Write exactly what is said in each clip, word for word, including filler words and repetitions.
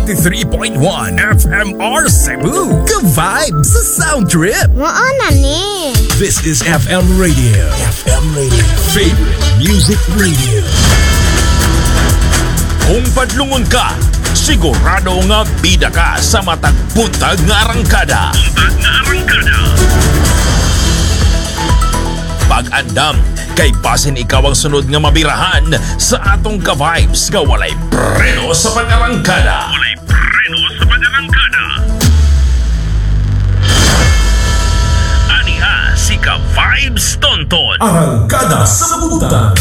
ninety-three point one F M R Cebu. Ka-vibe sa sound trip. Maana ni. This is F M Radio. F M Radio. Favorite music radio. Kung padlungon ka, sigurado nga bida ka sa matag buntag nga arangkada. Buntag nga arangkada. Pag-andam, kay basin ikaw ang sunod nga mabirahan sa atong ka-vibes nga walay preno sa pag-arangkada. Walay preno sa pag-arangkada. Aniha si ka-vibes Tonton. Arangkada sa buntag.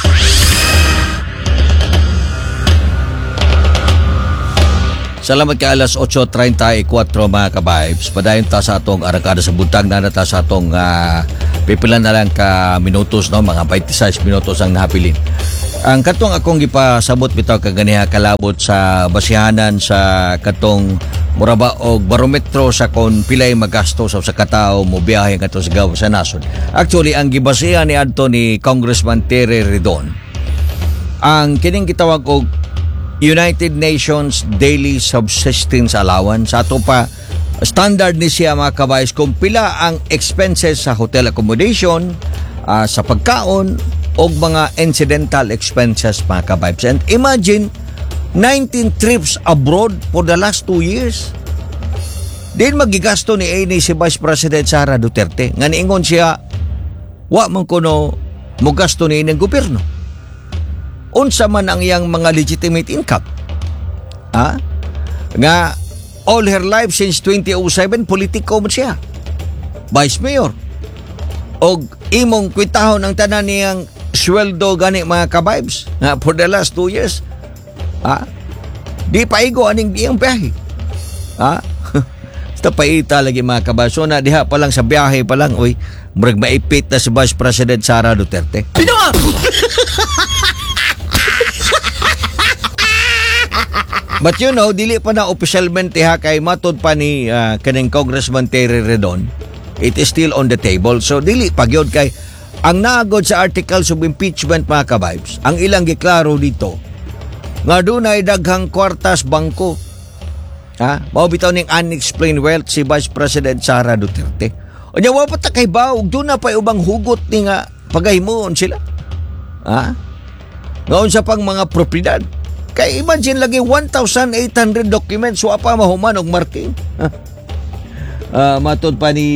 Salamat ka alas eight thirty-four mga ka-vibes. Padayon ta sa atong arangkada sa buntag na nata sa atong uh, pipilan na lang ka minutos, no? Mga twenty-six minutos ang nahapilin. Ang katong akong gipasabot bitaw kaganiha kalabot sa basihanan sa katong muraba og barometro sa kon pilay magasto sa sa katao mo biyahe kadto sa gawas sa nasod. Actually ang gibasihan ni adto ni Congressman Terry Redon ang kining gitawag og United Nations Daily Subsistence Allowance. Sa ato pa standard ni siya mga kabayos kung pila ang expenses sa hotel accommodation, uh, sa pagkaon o mga incidental expenses mga kabayos. And imagine nineteen trips abroad for the last two years. Din magigasto ni Amy si Vice President Sara Duterte nga niingon siya wa man kuno mo gasto ni ining gobyerno. Unsa man ang iyang mga legitimate income? Ha? Nga all her life since twenty oh seven politiko mo siya. Vice Mayor. Og imong kwitahon ang tanan niyang sweldo gani mga ka-vibes nga for the last two years. Ha? Di paigo aning iyang biyahe. Ha? Basta paita lagi mga ka-vibes. So na diha pa lang sa biyahe pa lang, uy, murag maipit na si Vice President Sara Duterte. Pinawa! But you know, dili pa na opisyalmente ha kay matod pa ni uh, kaning Congressman Terry Redon. It is still on the table. So dili pa gyud kay ang naagod sa articles of impeachment mga ka-vibes. Ang ilang giklaro dito nga dunay daghang kwartas bangko. Ha? Mao bitaw ning unexplained wealth si Vice President Sara Duterte. Unya wa pa ta kay ba ug duna pa ubang hugot ni nga pagahimon sila. Ha? Ngaon sa pang mga propiedad. Kaya imagine lagi one thousand eight hundred documents wa pa mahuman og marking. uh, matod pa ni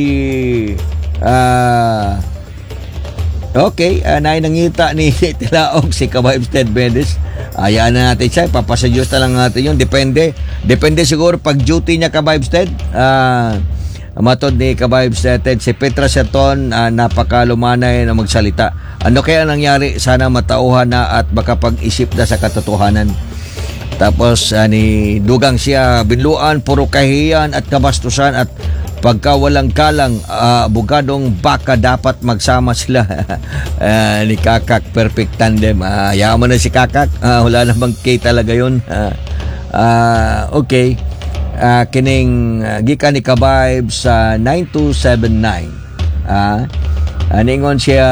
uh, okay, uh, naay nangita ni Tilaog si ka-vibes Ted Mendes. Ayaan na natin siya, papasadyos na lang natin yun. Depende, depende siguro pag duty niya ka-vibes Ted. Uh, matod ni ka-vibes Ted si Petra Seton, uh, napakalumanay na magsalita. Ano kaya nangyari? Sana matauhan na at makapag-isip na sa katotohanan. Tapos uh, ni dugang siya binluan, puro kahiyan at kabastusan at pagka walang kalang uh, bugadong baka dapat magsama sila. uh, ni Kakak perfect tandem. Uh, yaman na si Kakak. Uh, wala namang kay talaga yun. Uh, uh, okay. Uh, kining uh, gikan ni ka-vibes sa uh, nine two seven nine. Uh, aningon siya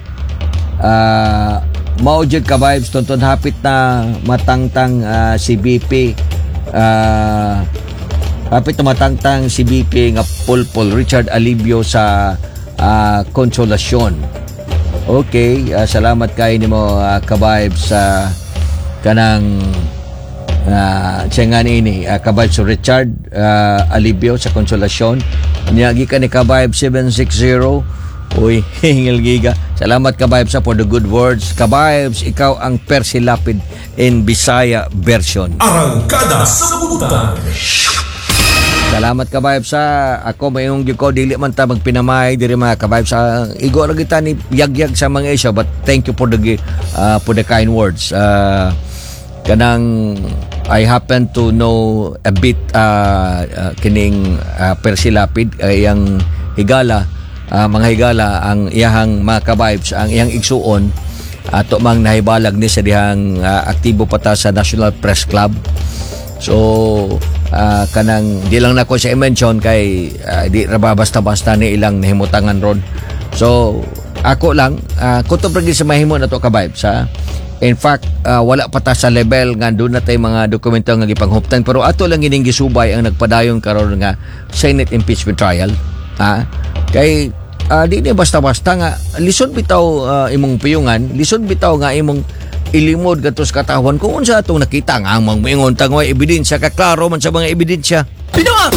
uh, maujud ka-vibes tonton hapit na matangtang uh, si B P uh, hapit na matangtang si B P nga Pulpul Richard Alibio sa uh, Konsolasyon. Okay, uh, salamat kay nimo uh, ka-vibes sa uh, kanang uh, siya nga ni uh, ka-vibes so Richard uh, Alibio sa Konsolasyon. Niyagi ka ni ka-vibes seven six zero. Uy, hingil giga. Salamat ka-vibes for the good words. Ka-vibes, ikaw ang Percy Lapid in Bisaya version. Arangkada sa buntag. Salamat ka-vibes sa ako mayong ko dili man ta magpinamay diri mga ka-vibes sa igo ra kita ni yagyag sa mga isyo, but thank you for the uh, for the kind words. Uh, kanang I happen to know a bit uh, uh, kining uh, Percy Lapid ay uh, ang higala. Uh, mga higala ang iyahang mga ka-vibes, ang iyang igsuon ato mang nahibalag ni sa dihang uh, aktibo pata sa National Press Club. So uh, kanang di lang nako siya i-mention kay uh, di ra basta-basta ni ilang nahimutangan ron. So ako lang uh, kutob ra sa mahimo nato ka-vibes ha. In fact, uh, wala pa ta sa level nga doon na tayo mga dokumento nga gipanghuptan, pero ato lang ining gisubay ang nagpadayon karon nga Senate impeachment trial. Ha? Kay uh, di ni basta-basta nga lisod bitaw uh, imong piyungan, lisod bitaw nga imong ilimod gatos katawan kung unsa atong nakita nga ang mangingon tang way ebidensya ka klaro man sa mga ebidensya. Pinawa.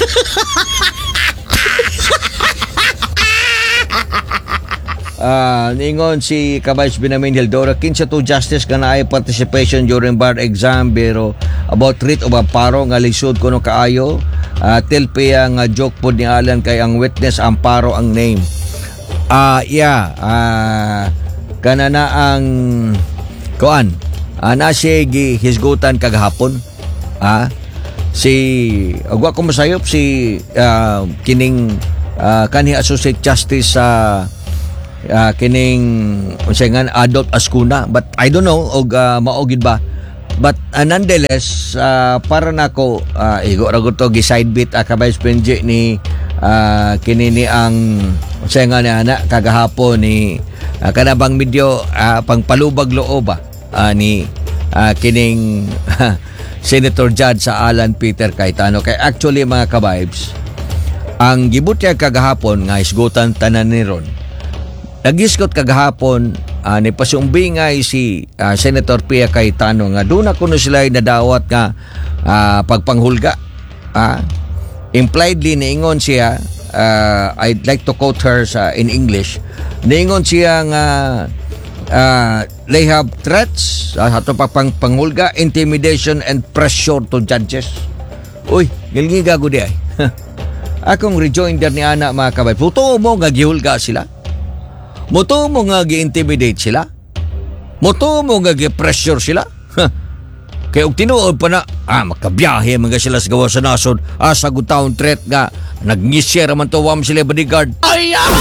Uh, ningon si Kabayas Binamin Hildora kinsa to justice ka na ay participation during bar exam pero about writ of amparo nga lisod kuno kaayo uh, tilpiya nga joke pod ni Alan kay ang witness amparo ang name ah uh, yeah uh, kana na ang kuan uh, na siya hisgutan kagahapon ah uh, si agwa ko masayop si uh, kining uh, kanhi associate justice sa uh, Uh, kining usayngan adult askuna but I don't know og uh, maogid ba but uh, nonetheless uh, para nako uh, igo ra gud to gi side bit uh, Kabayas Benji ni uh, kini ni ang usayngan ni ana kagahapon ni uh, kanabang medyo uh, pangpalubag loob ba uh, ni uh, kining Senator Judge sa Alan Peter Cayetano kay actually mga kabibes ang gibutya kagahapon nga isgutan tanan ni ron. Nagiskot kagahapon uh, ni pasumbingay si uh, Senator Pia Cayetano nga doon ako no sila nadawat nga uh, pagpanghulga. Uh, impliedly niingon siya, uh, I'd like to quote her sa, in English, niingon siya nga uh, they have threats uh, sa pagpanghulga, intimidation and pressure to judges. Uy, gilgiga ko di ay. Akong rejoinder ni ana mga kabay. Puto mo nga gihulga sila. Moto mo nga gi-intimidate sila? Moto mo nga gi-pressure sila? Kaya og tinuod pa na, ah, makabiyahe mga sila sa gawa sa nasod, ah, sa gutaon threat nga, nag-ngisyer man to, wam sila bodyguard. Ay, ah!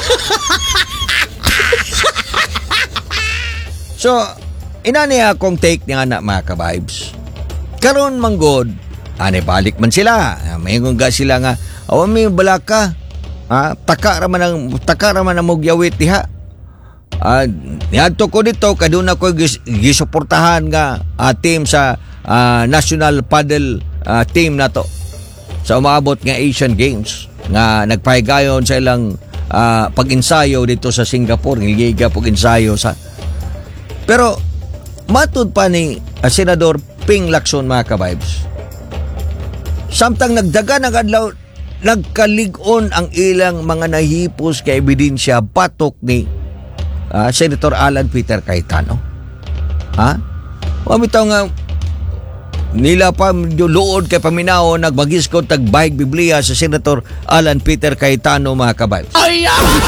So, inani akong take niya na mga ka-vibes. Karon manggod, ane balik man sila. Mayroon ga sila nga, awan may balaka. Ah, taka ra man ang taka ra man ang mogyawit diha. Ah, niadto ko dito kaduna ko gis, gisuportahan nga uh, team sa uh, National Paddle uh, team nato sa umaabot nga Asian Games nga nagpahigayon sa ilang uh, pag-ensayo dito sa Singapore, ngigiga pag-ensayo sa. Pero matud pa ni uh, Senador Ping Lacson mga ka-vibes. Samtang nagdaga ng adlaw nagkalig-on ang ilang mga nahipos kay ebidensya batok ni uh, Senator Alan Peter Cayetano. Ha? Mabitaw nga nila pa luod kay paminaw nagbagiskot tagbahig Biblia sa Senator Alan Peter Cayetano mga kabay. Ay!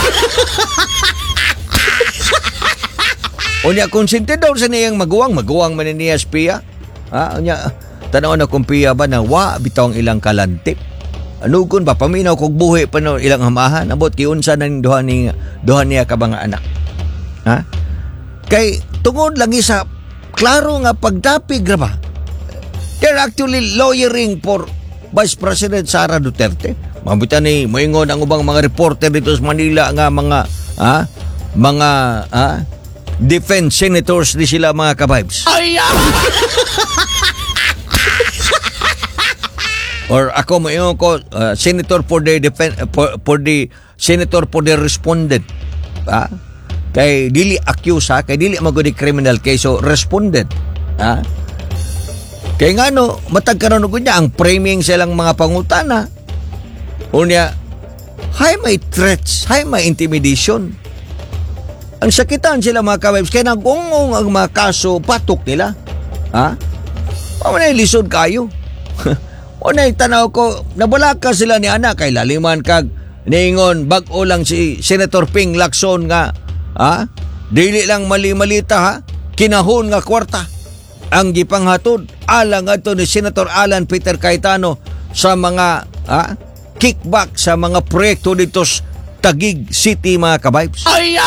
Unya konsente daw sa niyang maguwang, maguwang man niya espiya. Ha? Unya tanaw na kumpiya ba na wa bitaw ang ilang kalantip. Ano kun ba paminaw kog buhi pa no ilang hamahan abot kiunsa nang duha ni duha niya ka mga anak. Ha? Kay tungod lang sa klaro nga pagdapig ra ba. They're actually lawyering for Vice President Sara Duterte. Mabitan ni moingon ang ubang mga reporter dito sa Manila nga mga ha, mga ha, defense senators di sila mga ka-vibes. Ay! Or ako mo yung ko uh, senator for the defense for, for the senator for the respondent. Ha? Kay dili accuse ha, kay dili magudi criminal case so respondent. Ha? Kay ngano matag karon ug niya ang framing silang mga pangutana. Unya hay may threats, hay may intimidation. Ang sakitan sila mga ka-vibes kay nagungong ang mga kaso patok nila. Ha? Pamanay lisod kayo. O na tanaw ko, nabalaka sila ni anak kay laliman kag niingon bag-o lang si Senator Ping Lacson nga ha? Dili lang mali-malita ha? Kinahon nga kwarta ang gipanghatod alang ato ni Senator Alan Peter Cayetano sa mga ha? Kickback sa mga proyekto dito sa Taguig City mga ka-vibes. Ay!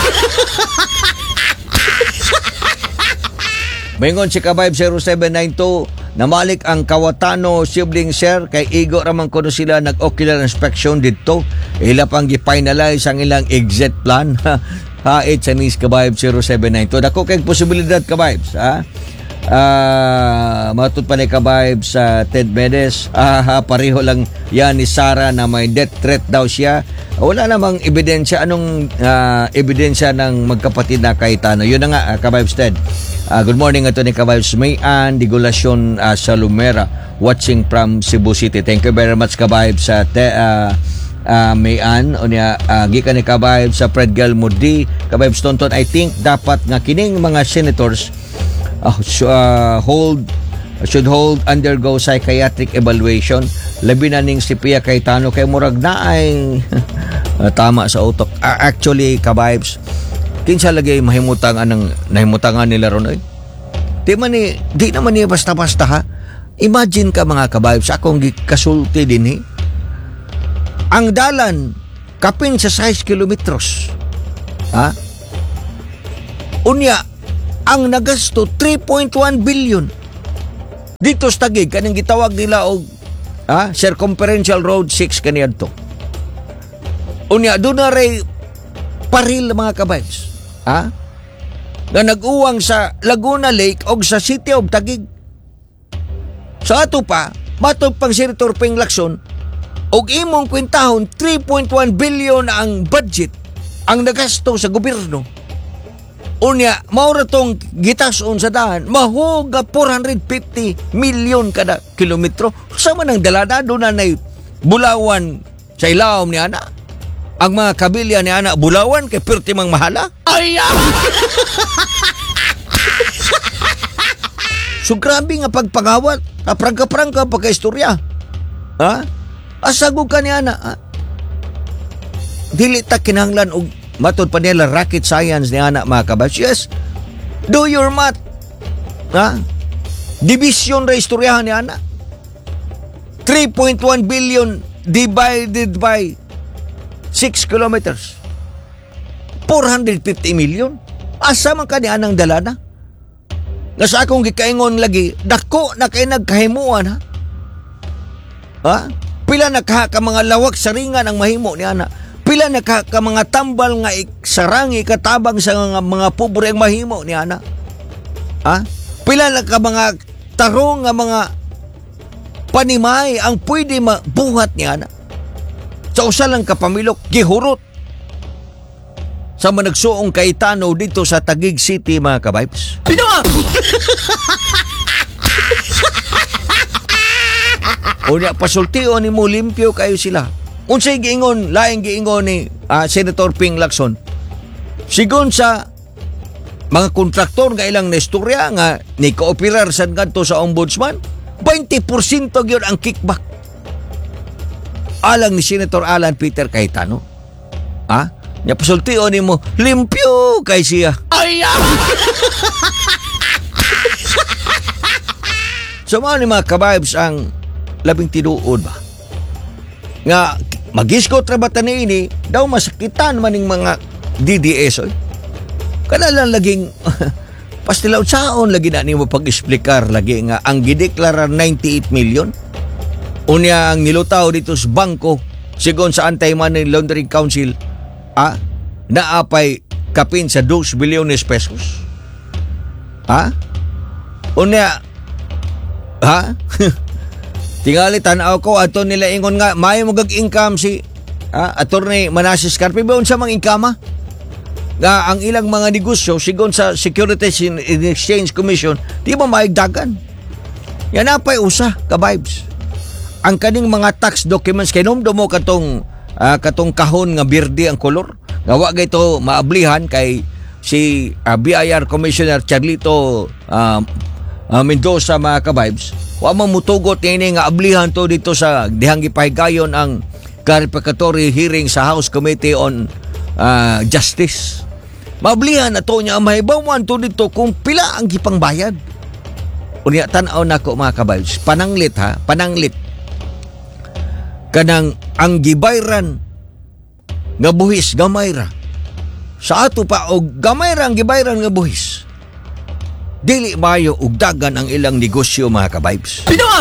Mingon si ka-vibes zero seven nine two namalik ang Kawatano sibling share kay igo raman kuno sila nag-ocular inspection dito. Ila pang gi-finalize ang ilang exit plan. hait sa nis ka-vibes zero seven nine two. Dako kay posibilidad ka-vibes, ha? Ah, matut pa ni ka-vibes sa Ted Medes. Ah, pareho lang yan ni Sarah na may death threat daw siya. Wala namang ebidensya. Anong ah, ebidensya ng magkapatid na Cayetano? Yun na nga, uh, ka-vibes Ted. Ah, good morning ato ni ka-vibes Mayan Digulacion uh, sa Lumera, watching from Cebu City. Thank you very much ka-vibes sa te, uh, uh, Mayan. O niya, uh, gikan ni ka-vibes sa Fred Galmudi. Ka-vibes Tonton, I think dapat nga kining mga senators Uh, sh- uh, hold should hold undergo psychiatric evaluation, labi na ning si Pia Cayetano kay murag na ay uh, tama sa utok. Uh, actually ka-vibes, kinsa lagi mahimutang anang nahimutangan nila ron oy. Di man ni di naman ni basta-basta ha. Imagine ka mga ka-vibes, akong kasulti din eh. Ang dalan kapin sa six kilometros. Ha? Unya ang nagasto three point one billion dito sa Taguig kaning gitawag nila og ah, circumferential road six kaniadto. Unya doon na ray paril mga ka-vibes, ha? Nga nag-uwang sa Laguna Lake og sa City of Taguig. Sa ato pa matod pang Senator Ping Lacson og imong kwentahon three point one billion ang budget ang nagasto sa gobyerno. Unya, maura tong gitason sa daan, mahuga four hundred fifty million kada kilometro. Sama ng dalada, doon na na bulawan sa ilawom ni Ana. Ang mga kabilya ni Ana, bulawan kay pirti mang mahala. Ay! So grabe nga pagpangawat, prangka-prangka pagka-istorya. Ha? Asagog ka ni Ana. Ha? Dili ta kinahanglan og matod pa nila rocket science ni anak mga kabats. Yes, do your math. Ha? Division ra istoryahan ni anak. three point one billion divided by six kilometers. four hundred fifty million. Asa man ka ni anang dalana? Nga sa akong gikaingon lagi, dako na kay nagkahimuan ha? Ha? Pila na ka, ka mga lawak sa ringan ang mahimo ni anak. Pila na ka, ka mga tambal nga sarangi katabang sa mga, mga pobre ang mahimo ni ana. Ha? Pila na ka mga tarong nga mga panimay ang pwede mabuhat ni ana. Sa usa lang kapamilok gihurot sa managsuong Cayetano dito sa Taguig City mga ka-vibes. Pinawa! Unya pasultio ni mo limpyo kayo sila. Unsay giingon, laing giingon ni uh, Senator Ping Lacson. Sigon sa mga kontraktor nga ilang naistorya nga ni kooperar sa ngadto sa ombudsman, twenty percent gyud ang kickback. Alang ni Senator Alan Peter Cayetano. Ha? Nya pasultio ni mo, limpyo kay siya. Ay! So mga ni mga ka-vibes ang labing tinuod ba? Nga magiskot ra bata niini daw masakitan maning mga D D S oy. Kana lang laging pastilaw saon lagi na nimo pag-explikar lagi nga ang gideklara ninety-eight million. Unya ang nilutaw dito sa bangko sigon sa Anti-Money Laundering Council ah, naapay kapin sa two bilyones pesos. Ha? Unya ha? Tingali tanaw ko ato nila ingon nga may magag income si ah, Attorney Manasseh Scarpe ba unsa mang income nga ang ilang mga negosyo sigon sa Securities and Exchange Commission di ba maigdagan. Yan napay usa ka vibes. Ang kaning mga tax documents kay nomdomo katong uh, katong kahon nga birdi ang kolor nga wa gayto maablihan kay si uh, B I R Commissioner Charlito uh, uh, Mendoza mga ka-vibes. Wa mamutugot ini nga ablihan to dito sa dihang gipahigayon ang clarificatory hearing sa House Committee on uh, Justice. Mablihan na to niya mahibawan to dito kung pila ang gipangbayad. Unya tan-aw nako mga ka-vibes, pananglit ha, pananglit. Kanang ang gibayran nga buhis gamay ra. Sa ato pa og gamay ra ang gibayran nga buhis. Dili mayo ug dagan ang ilang negosyo mga ka-vibes. Pinawa!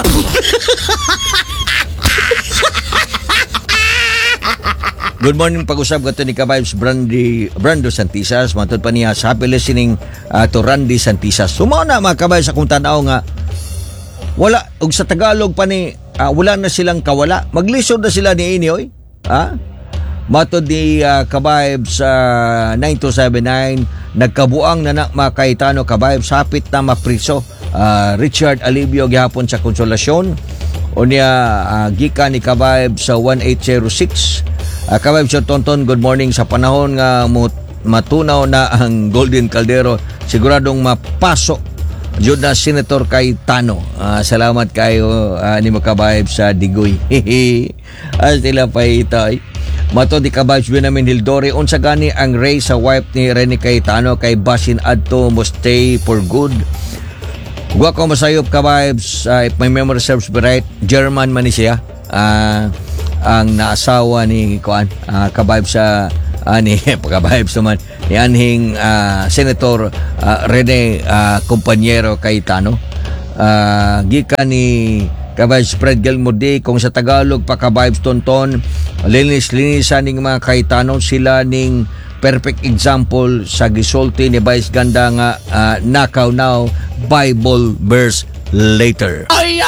Good morning, pag-usap ka ni Ka-Vibes Brandy, Brando Santisas. Matod pa niya sa happy listening uh, to Randy Santisas. Sumaw na mga Ka-Vibes akong tanaw nga wala, ug sa Tagalog pa ni uh, wala na silang kawala. Maglisod na sila ni ini oy. Ha? Matod ni uh, Ka-Vibes uh, nine two seven nine, nagkabuang na na mga Cayetano Ka-Vibes, hapit na mapriso. Uh, Richard Alivio gihapon sa Konsolasyon. O niya uh, gika ni Ka-Vibes sa one eight zero six. Uh, Ka-Vibes sa Tonton, good morning. Sa panahon nga matunaw na ang Golden Caldero, siguradong mapasok Jud na Senator Cayetano. Uh, salamat kayo uh, ni Ka-Vibes sa Digoy. As nila pa ito ay. Mato di Ka-Vibes Benjamin Hildore, unsa gani ang Ray sa wife ni Rene Cayetano kay basin adto mo stay for good. Gwa ko masayop Ka-Vibes, uh, if my memory serves me right, German man ni siya. Uh, ang naasawa ni Kuan, uh, Ka-Vibes sa uh, ni Ka-Vibes naman ni anhing uh, Senator uh, Rene uh, Compañero Cayetano. Uh, gika ni Ka-Vibes Fred Gelmudi, kung sa Tagalog pa Ka-Vibes Tonton, linis-linisan ning mga Cayetano, sila ning perfect example sa gisulti ni Vice Ganda nga uh, nakaw now, Bible verse later. Ay!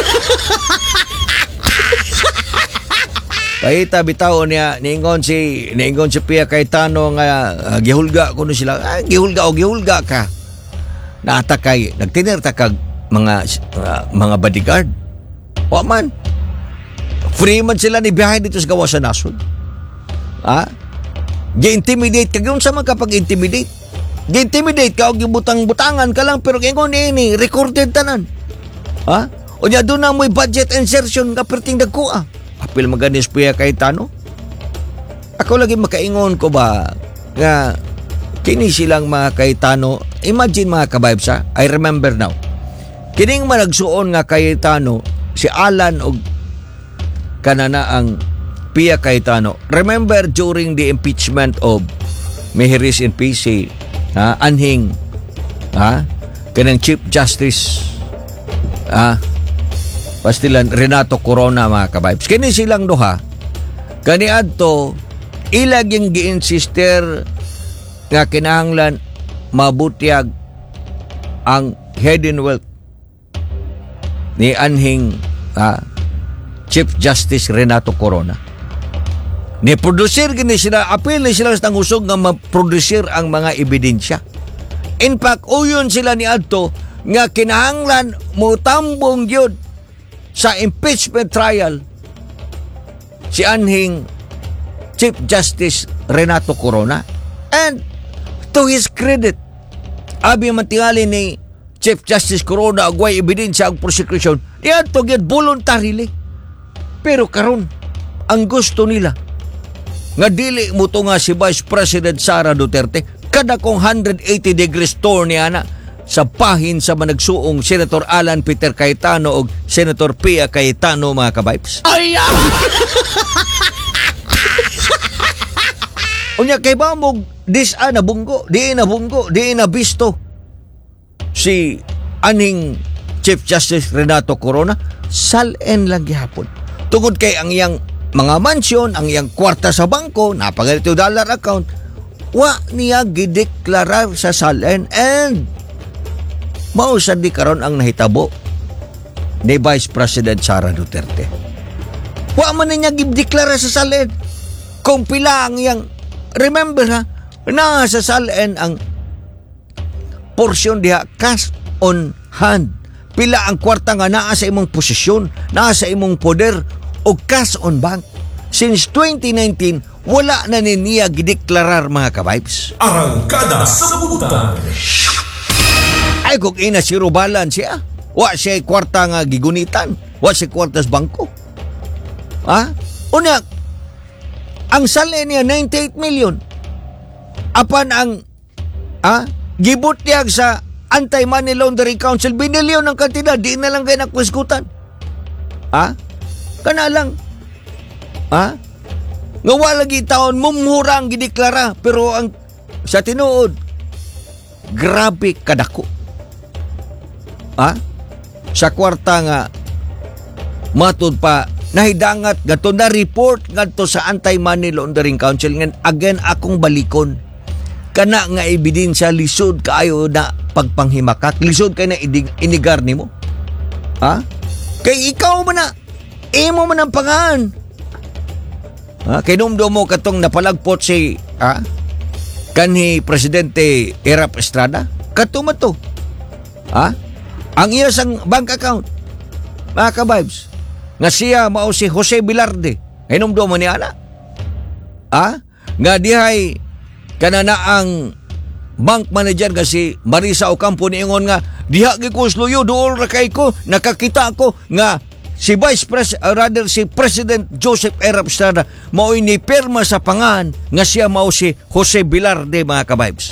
Kahita bitaw niya niingon si niingon si Pia Cayetano nga uh, gihulga kuno sila. Ah, gihulga o gihulga ka. Naatakay, nagtinir ta kag mga uh, mga bodyguard. Wa man. Free man sila ni biyahe dito sa gawa sa nasod. Ha? Gi-intimidate kag unsa man kapag intimidate. Gi-intimidate ka og gibutang-butangan ka lang pero ingon ni recorded tanan. Ha? O nya do na mo'y budget insertion nga perting dagko. Apil maganis Pia Cayetano. Ako lagi makaingon ko ba nga kini silang mga Cayetano. Imagine mga Ka-Vibes ha, I remember now. Kining managsuon nga Cayetano, si Alan og kanana ang Pia Cayetano. Remember during the impeachment of Mejiris in P C, ha, anhing ha, kanang Chief Justice ha, pastilan Renato Corona mga Ka-Vibes. Kini silang duha kani adto ilaging gi-insister nga kinahanglan mabutyag ang head and wealth ni anhing ah, Chief Justice Renato Corona. Ni producer gini sila, apil ni sila sa husog nga ma-producer ang mga ebidensya. In fact, uyon sila ni adto nga kinahanglan mutambong gyud sa impeachment trial si anhing Chief Justice Renato Corona. And to his credit, abi man tingali ni Chief Justice Corona agway ebidensya ang prosecution, yan to get voluntarily. Pero karon ang gusto nila nga dili mo to nga si Vice President Sara Duterte kada kong one hundred eighty degrees turn niya na sa pahin sa managsuong Senator Alan Peter Cayetano o Senator Pia Cayetano mga Ka-Vibes. Ay! Unya kay ba mo dis a nabunggo, di nabunggo, di nabisto si aning Chief Justice Renato Corona, salen lang gihapon. Tungod kay ang iyang mga mansyon, ang iyang kwarta sa bangko, napagalito dollar account, wa niya gideklarar sa salen and mao sad di karon ang nahitabo ni Vice President Sara Duterte. Wa man niya gideklara sa salen kung pila ang iyang, remember ha, na sa salen ang porsyon diha cash on hand. Pila ang kwarta nga naa sa imong posisyon, naa sa imong poder o cash on bank. Since twenty nineteen, wala na niya gideklarar mga Ka-Vibes. Arangkada sa Butan. Ay kung ina si Rubalan siya, wa siya kwarta nga gigunitan, wa siya kwarta sa bangko. Ha? Una, ang salen niya ninety-eight million. Apan ang ha, gibutyag sa Anti-Money Laundering Council, binilyon ng kantidad, di na lang kayo nakwiskutan. Ha? Kana lang. Ha? Nga walagi taon, mumurang gideklara, pero ang sa tinuod, grabe kadako. Ha? Sa kwarta nga, matod pa nahidangat gato na report ngadto sa Anti-Money Laundering Council nga again akong balikon. Kana nga ebidensya lisod kaayo na pagpanghimakak, lisod kay na idig, inigar nimo. Ha? Kay ikaw man na imo man ang pangahan. Ha? Kay numdo mo katong napalagpot si ha? Kanhi Presidente Erap Estrada. Kato man to. Ha? Ang iya sang bank account, mga ka-vibes, nga siya mao si Jose Velarde. Kay numdo mo ni ana. Ha? Nga dihay kanana ang bank manager nga si Marisa Ocampo niingon nga diha gi ko sluyo dool ra kay ko nakakita ko nga si Vice President, uh, rather si President Joseph Erap Estrada mao ni pirma sa pangan nga siya mao si Jose Velarde, mga ka-vibes.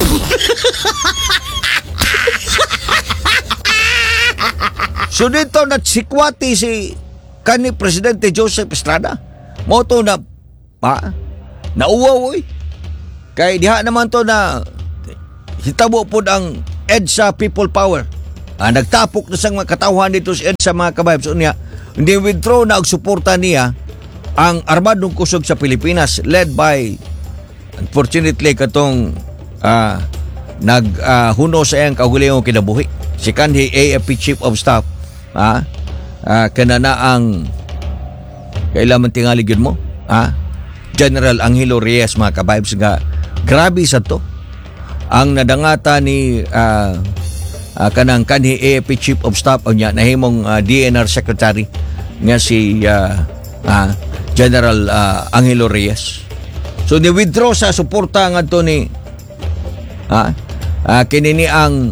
So dito natsikwati si kani Presidente Joseph Estrada. Mao to na ha? Nauwaw oy. Kay diha naman to na hitabo pod ang EDSA People Power. Ah, nagtapok na sang mga katawhan dito si EDSA, mga ka-vibes. Unya, hindi withdraw na og suporta niya ang Armadong Kusog sa Pilipinas led by, unfortunately, katong ah, naghuno uh, sa iyang kaugalingong kinabuhi. Si kanhi A F P Chief of Staff. Ah, ah, kanana ang kailangan tingali gyud mo. Ah, General Angelo Reyes, mga ka-vibes, nga grabe sa to. Ang nadangata ni uh, uh, kanang kanhi A F P Chief of Staff o niya nahimong uh, D N R Secretary nga si uh, uh, General uh, Angelo Reyes. So ni-withdraw sa suporta ngadto ni uh, uh, kinini ang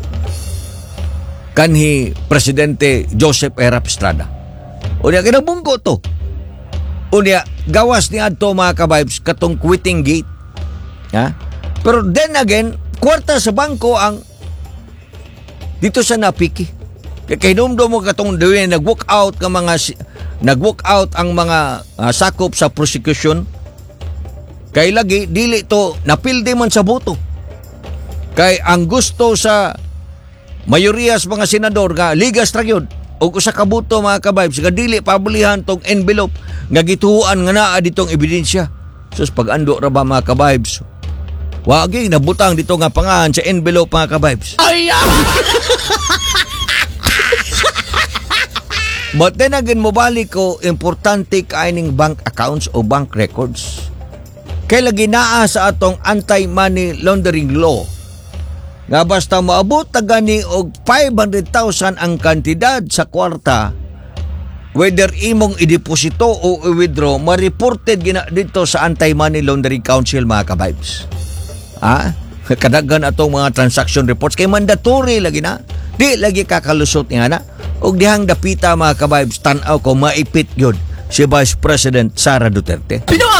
kanhi Presidente Joseph Erap Estrada. Unya kinabungko to. Unya gawas ni adto, mga ka-vibes, katong quitting gate. Ha? Pero then again, kwarta sa bangko ang dito sa napiki. Kay numdo mo katong dawin nag-walk out ka mga nag-walk out ang mga uh, sakop sa prosecution. Kay lagi dili to napildi man sa boto. Kay ang gusto sa mayoriyas mga senador nga ligas ra gyud og usa ka boto, mga ka-vibes, nga dili pabulihan tong envelope nga gituhuan nga naa ditong ebidensya. Sus pag-ando ra ba, mga ka-vibes? Wagi nabutang dito nga pangahan sa envelope, mga ka-vibes. Ay! But then again, mobalik ko, importante kaining bank accounts o bank records. Kay lagi naa sa atong anti-money laundering law nga basta maabot ta gani og five hundred thousand ang kantidad sa kwarta, whether imong i-deposito o i-withdraw, ma-reported gina dito sa Anti-Money Laundering Council, mga ka-vibes. Ha? Kadaghan atong mga transaction reports kay mandatory lagi na. Di lagi kakalusot niya na. Og dihang dapita, mga ka-vibes, tan-aw ko maipit yun si Vice President Sara Duterte. Pinoa!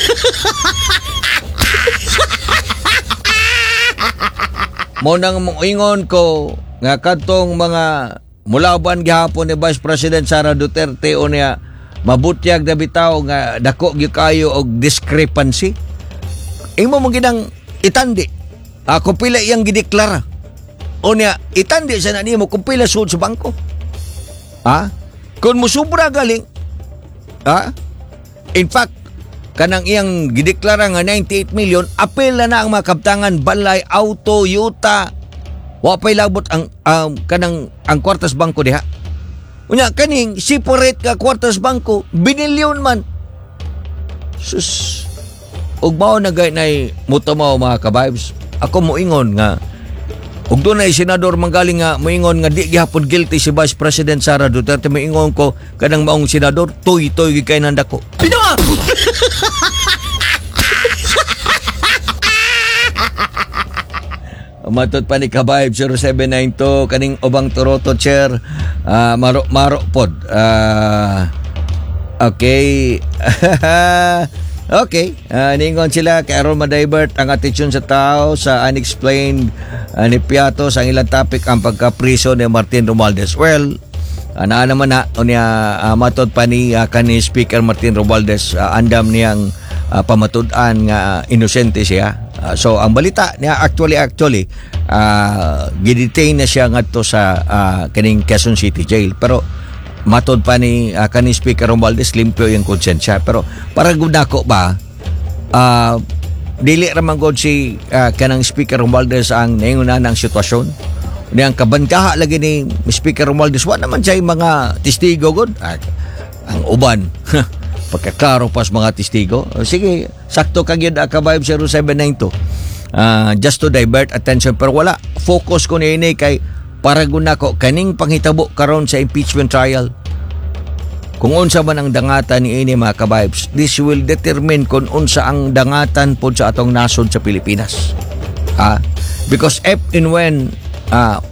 Mo nang moingon ko nga kadtong mga mulaban gihapon ni Vice President Sara Duterte o niya mabutyag na bitaw nga dako gyud kayo og discrepancy. Imo mong ginang itandi. Ako pila iyang gideklara. O niya itandi sa nimo kung pila sud sa bangko. Ha? Kung musubra galing, ha? In fact, kanang iyang gideklara nga ninety-eight million, apel na na ang mga kabtangan, balay, auto, yuta. Wa pay labot ang um, kanang ang kwartas bangko diha. Unya kaning separate ka kwartas bangko, binilyon man. Sus. Ug mao na gay nay mutamaw, mga ka-vibes. Ako moingon nga ug dunay senador manggaling nga moingon nga di gihapon guilty si Vice President Sara Duterte, moingon ko kanang maong senador tuy-tuy kay nandako. Pinoa! Matot pa ni ka-vibe zero seven nine two kaning ubang Toroto chair, uh, maro maro pod. Uh, okay. Okay, uh, ningon sila kay aron ma-divert ang atensyon sa tao sa unexplained uh, ni Piato sa ilang topic ang pagka-priso ni Martin Romualdez. Well, uh, naa naman na unya uh, matod pa ni uh, kani Speaker Martin Romualdez, uh, andam niyang uh, pamatud-an nga uh, inosente siya. Uh, so ang balita niya actually actually uh, gidetain na siya ngadto sa uh, kaning Quezon City Jail, pero matod pa ni uh, kani Speaker Romualdez limpyo yung konsensya, pero para gud nako ba uh, dili ra man gud si uh, kanang Speaker Romualdez ang nainguna ng sitwasyon. Ni ang kabankaha lagi ni Speaker Romualdez wa naman siya mga testigo gud. Ah, ang uban pagkaklaro pas mga testigo. O, sige, sakto ka gyud ka vibe zero seven nine two. Uh, just to divert attention, pero wala focus ko ni kay para gud nako kaning panghitabo karon sa impeachment trial. Kung unsa man ang dangatan ni ini mga ka-vibes, this will determine kung unsa ang dangatan po sa atong nasod sa Pilipinas. Ha? Because if and when uh,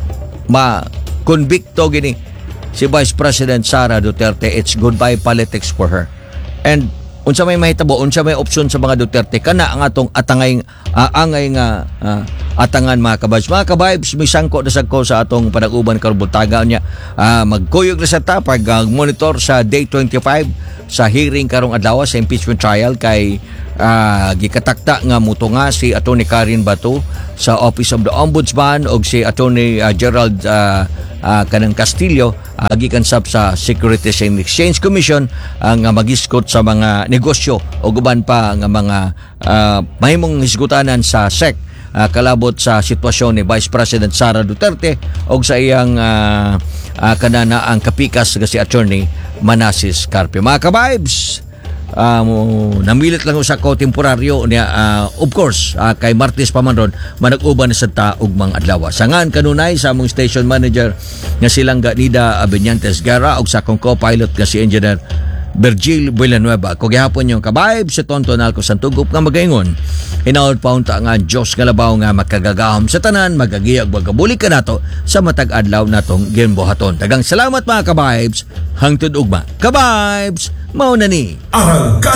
ma-convicto gini si Vice President Sara Duterte, it's goodbye politics for her. And unsa may mahitabo, unsa may opsyon sa mga Duterte, kana ang atong atangay uh, angay nga uh, atangan mga kabibes. Mga kabibes, may sangko na sagko sa atong panag-uban karubutaga niya. Uh, magkuyog na sa tapag, uh, monitor sa day twenty-five sa hearing karong adlaw sa impeachment trial kay uh, gikatakta nga mutunga si Attorney Karen Bato sa Office of the Ombudsman og si Attorney uh, Gerald uh, uh, kanang Castillo uh, gikan sab sa Securities and Exchange Commission ang uh, magiskot sa mga negosyo o guban pa nga mga uh, mahimong hisgutanan sa S E C uh, kalabot sa sitwasyon ni Vice President Sara Duterte og sa iyang uh, uh, kanana ang kapikas nga si Attorney Manasseh Carpio. Mga ka-vibes, Um, namilit lang sa ko temporaryo niya, uh, of course uh, kay Martes pa man ron manag-uban sa ta og mga adlaw. Sangan kanunay sa among station manager nga silang Nida Abeñantes Guerra og sa akong co-pilot nga si Engineer Virgil Villanueva. Kung gihapon yung kabayb sa tontonal ko sa tugup nga magaingon, hinaod pa unta nga Diyos nga labaw nga makagagahom sa tanan, magagiyag magabuli ka nato sa matag adlaw natong ginbuhaton. Dagang salamat mga kabaybs, hangtod ugma. Kabaybs, mao na ni Arangkada